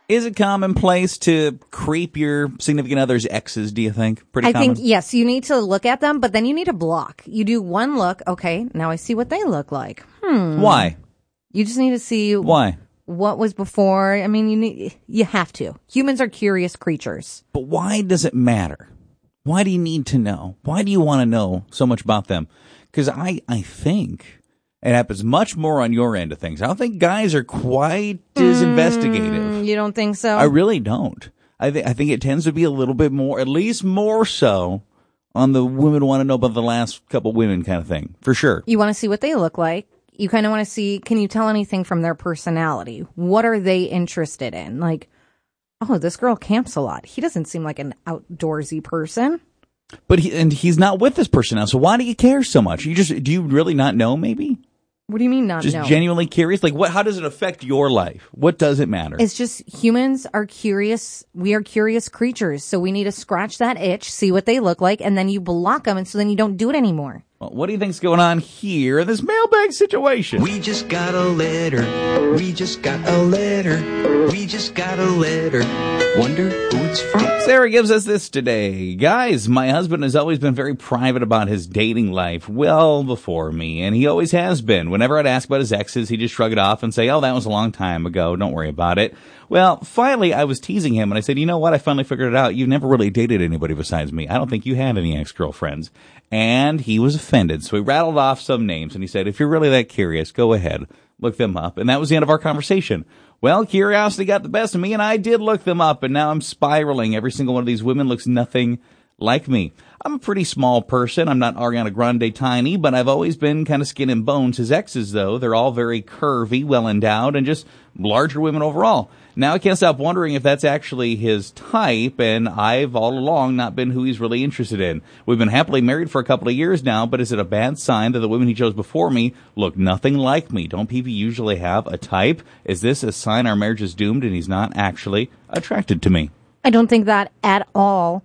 Is it commonplace to creep your significant other's exes, do you think? Pretty common? I think, yes, you need to look at them, but then you need to block. You do one look, okay, now I see what they look like. Why? You just need to see Why? what was before. I mean, you have to. Humans are curious creatures. But why does it matter? Why do you need to know? Why do you want to know so much about them? Because I think it happens much more on your end of things. I don't think guys are quite as investigative. You don't think so? I really don't. I think it tends to be a little bit more, at least more so, on the women want to know about the last couple women kind of thing, for sure. You want to see what they look like. You kind of want to see, can you tell anything from their personality? What are they interested in? Like, oh, this girl camps a lot. He doesn't seem like an outdoorsy person. But he's not with this person now, so why do you care so much? Do you really not know, maybe? What do you mean not know? Just genuinely curious? Like, how does it affect your life? What does it matter? It's just humans are curious. We are curious creatures. So we need to scratch that itch, see what they look like, and then you block them, and so then you don't do it anymore. Well, what do you think's going on here in this mailbag situation? We just got a letter. We just got a letter. We just got a letter. Wonder who it's from. Sarah gives us this today. Guys, my husband has always been very private about his dating life, well before me, and he always has been. Whenever I'd ask about his exes, he'd just shrug it off and say, oh, that was a long time ago, don't worry about it. Well, finally, I was teasing him, and I said, you know what, I finally figured it out. You've never really dated anybody besides me. I don't think you had any ex-girlfriends. And he was offended, so he rattled off some names, and he said, if you're really that curious, go ahead, look them up. And that was the end of our conversation. Well, curiosity got the best of me, and I did look them up, and now I'm spiraling. Every single one of these women looks nothing like me. I'm a pretty small person. I'm not Ariana Grande tiny, but I've always been kind of skin and bones. His exes, though, they're all very curvy, well-endowed, and just larger women overall. Now I can't stop wondering if that's actually his type, and I've all along not been who he's really interested in. We've been happily married for a couple of years now, but is it a bad sign that the women he chose before me look nothing like me? Don't people usually have a type? Is this a sign our marriage is doomed and he's not actually attracted to me? I don't think that at all.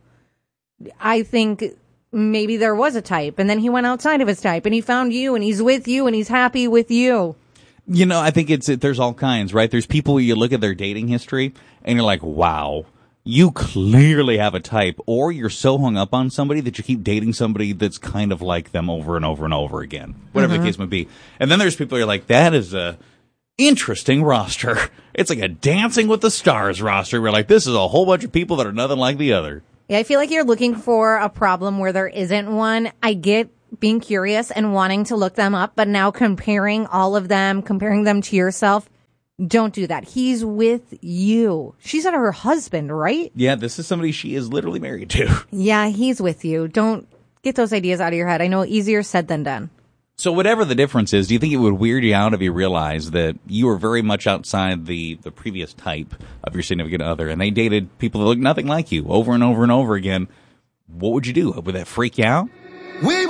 I think maybe there was a type, and then he went outside of his type, and he found you, and he's with you, and he's happy with you. You know, I think there's all kinds, right? There's people where you look at their dating history and you're like, wow, you clearly have a type, or you're so hung up on somebody that you keep dating somebody that's kind of like them over and over and over again, whatever the case may be. And then there's people who are like, that is a interesting roster. It's like a Dancing with the Stars roster. We're like, this is a whole bunch of people that are nothing like the other. Yeah, I feel like you're looking for a problem where there isn't one. I get being curious and wanting to look them up, but now comparing all of them, comparing them to yourself, don't do that. He's with you. She's not her husband, right? Yeah, this is somebody she is literally married to. Yeah, he's with you. Don't get those ideas out of your head. I know easier said than done. So whatever the difference is, do you think it would weird you out if you realized that you were very much outside the previous type of your significant other, and they dated people that look nothing like you over and over and over again? What would you do? Would that freak you out? We